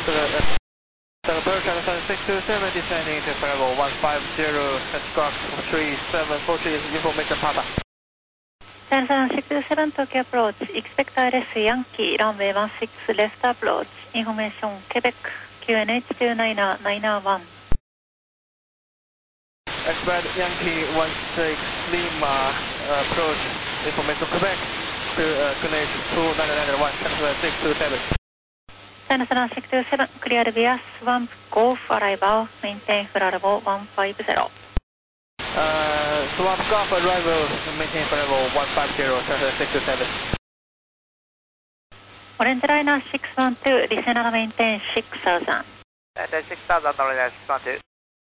Bird 627 descending to level 150, squawk 3743 is information Papa. 627 Tokyo approach, expect RS Yankee, runway 16 left approach, information Quebec, QNH 29991. Expect Yankee 16 Lima, approach, information Quebec, QNH 29991, transfer 627. 627, clear via Swamp Golf arrival, maintain level 150. Swamp Golf arrival, maintain level 150, transfer 627. Orange Liner 612, descend and maintain 6000. Maintain 6000, Orange Liner 612.